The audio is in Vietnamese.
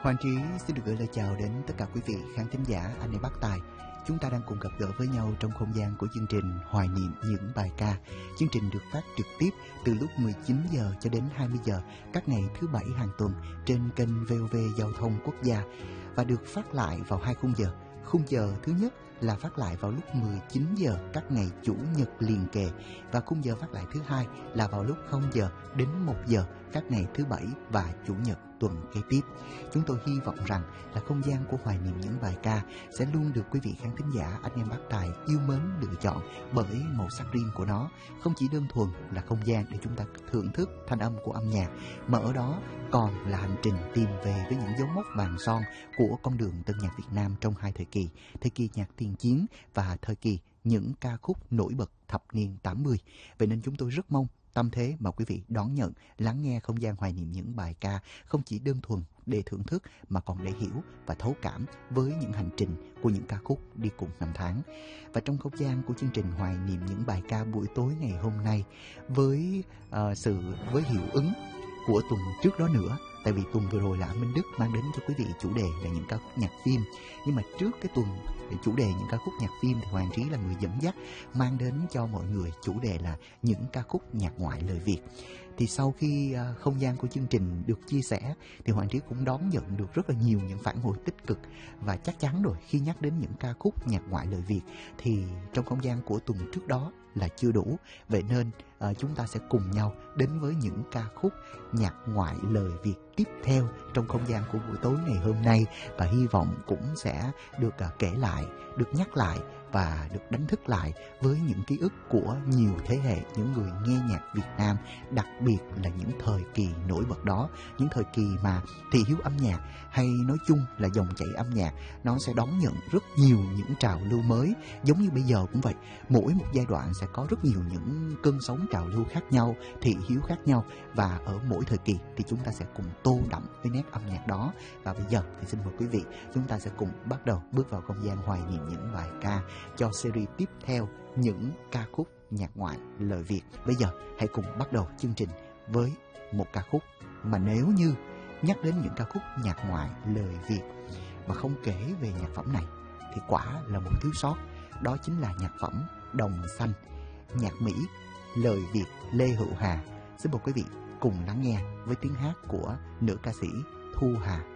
Hoàng Trí xin được gửi lời chào đến tất cả quý vị khán thính giả anh em Bắc Tài. Chúng ta đang cùng gặp gỡ với nhau trong không gian của chương trình Hoài niệm những bài ca. Chương trình được phát trực tiếp từ lúc 19 giờ cho đến 20 giờ các ngày thứ Bảy hàng tuần trên kênh VOV Giao thông Quốc gia và được phát lại vào 2 khung giờ. Khung giờ thứ nhất là phát lại vào lúc 19 giờ các ngày Chủ nhật liền kề và khung giờ phát lại thứ hai là vào lúc 0 giờ đến 1 giờ các ngày thứ Bảy và Chủ nhật tuần kế tiếp. Chúng tôi hy vọng rằng là không gian của Hoài niệm những bài ca sẽ luôn được quý vị khán thính giả anh em Bắc Tài yêu mến lựa chọn bởi màu sắc riêng của nó. Không chỉ đơn thuần là không gian để chúng ta thưởng thức thanh âm của âm nhạc, mà ở đó còn là hành trình tìm về với những dấu mốc vàng son của con đường tân nhạc Việt Nam trong hai thời kỳ nhạc tiền chiến và thời kỳ những ca khúc nổi bật thập niên 80. Vậy nên chúng tôi rất mong tâm thế mà quý vị đón nhận, lắng nghe không gian Hoài niệm những bài ca không chỉ đơn thuần để thưởng thức mà còn để hiểu và thấu cảm với những hành trình của những ca khúc đi cùng năm tháng. Và trong không gian của chương trình Hoài niệm những bài ca buổi tối ngày hôm nay với hiệu ứng của tuần trước đó nữa, tại vì tuần vừa rồi là Minh Đức mang đến cho quý vị chủ đề là những ca khúc nhạc phim, nhưng mà trước cái tuần chủ đề những ca khúc nhạc phim thì Hoàng Trí là người dẫn dắt mang đến cho mọi người chủ đề là những ca khúc nhạc ngoại lời Việt. Thì sau khi không gian của chương trình được chia sẻ thì Hoàng Trí cũng đón nhận được rất là nhiều những phản hồi tích cực, và chắc chắn rồi, khi nhắc đến những ca khúc nhạc ngoại lời Việt thì trong không gian của tuần trước đó là chưa đủ. Vậy nên chúng ta sẽ cùng nhau đến với những ca khúc nhạc ngoại lời Việt tiếp theo trong không gian của buổi tối ngày hôm nay, và hy vọng cũng sẽ được kể lại, được nhắc lại và được đánh thức lại với những ký ức của nhiều thế hệ những người nghe nhạc Việt Nam, đặc biệt là những thời kỳ nổi bật đó, những thời kỳ mà thị hiếu âm nhạc hay nói chung là dòng chảy âm nhạc nó sẽ đón nhận rất nhiều những trào lưu mới. Giống như bây giờ cũng vậy, mỗi một giai đoạn sẽ có rất nhiều những cơn sóng trào lưu khác nhau, thị hiếu khác nhau, và ở mỗi thời kỳ thì chúng ta sẽ cùng tô đậm với nét âm nhạc đó. Và bây giờ thì xin mời quý vị, chúng ta sẽ cùng bắt đầu bước vào không gian Hoài niệm những bài ca cho series tiếp theo những ca khúc nhạc ngoại lời Việt. Bây giờ hãy cùng bắt đầu chương trình với một ca khúc mà nếu như nhắc đến những ca khúc nhạc ngoại lời Việt mà không kể về nhạc phẩm này thì quả là một thiếu sót. Đó chính là nhạc phẩm Đồng Xanh, nhạc Mỹ, lời Việt Lê Hữu Hà. Xin mời quý vị cùng lắng nghe với tiếng hát của nữ ca sĩ Thu Hà.